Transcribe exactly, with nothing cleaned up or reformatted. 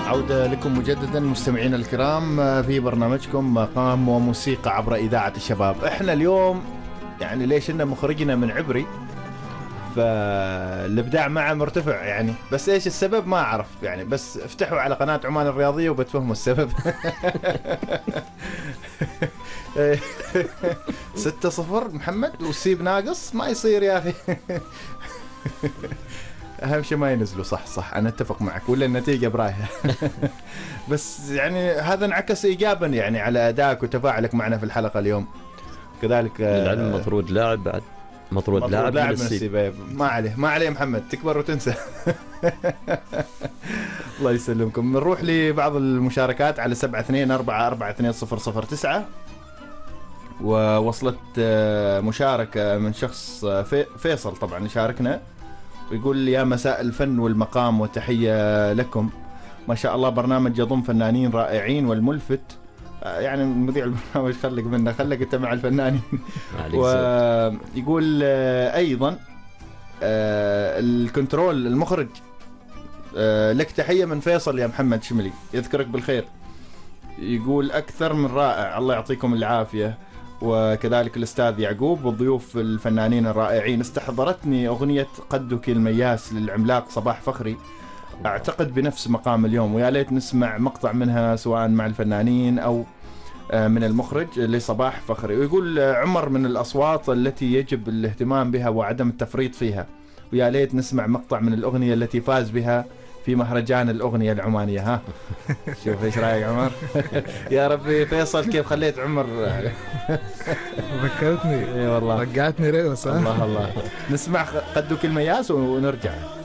عودة لكم مجددا مستمعينا الكرام في برنامجكم مقام وموسيقى عبر إذاعة الشباب. احنا اليوم يعني ليش إن مخرجنا من عبري، فالإبداع معه مرتفع يعني، بس إيش السبب ما أعرف يعني، بس افتحوا على قناة عمان الرياضية وبتفهموا السبب. ستة صفر محمد والسيب ناقص، ما يصير يا أخي. أهم شيء ما ينزلوا. صح صح أنا أتفق معك، ولا النتيجة برايها. بس يعني هذا انعكس إيجابا يعني على أدائك وتفاعلك معنا في الحلقة اليوم. كذلك للعلم مطرود لاعب بعد، مطرود, مطرود لاعب, لاعب من من السيب. ما عليه ما عليه محمد، تكبر وتنسى. الله يسلمكم. نروح لبعض المشاركات على سبعة اثنين أربعة أربعة اثنين صفر صفر تسعة. ووصلت مشاركة من شخص فيصل طبعا يشاركنا ويقول يا مساء الفن والمقام وتحية لكم، ما شاء الله برنامج يضم فنانين رائعين والملفت. يعني مذيع البرنامج خلق منه، خلق انت مع الفنانين. ويقول ايضا الكنترول المخرج لك تحية من فيصل يا محمد شملي، يذكرك بالخير. يقول اكثر من رائع، الله يعطيكم العافية. وكذلك الأستاذ يعقوب والضيوف الفنانين الرائعين. استحضرتني أغنية قدك المياس للعملاق صباح فخري، أعتقد بنفس مقام اليوم، ويا ليت نسمع مقطع منها سواء مع الفنانين أو من المخرج لصباح فخري. ويقول عمر من الأصوات التي يجب الاهتمام بها وعدم التفريط فيها، ويا ليت نسمع مقطع من الأغنية التي فاز بها في مهرجان الأغنية العمانية. ها شوف ايش رايك عمر؟ يا ربي فيصل كيف خليت عمر. ذكرتني اي والله رجعتني ريوس. الله الله. نسمع قدك المياس ونرجع.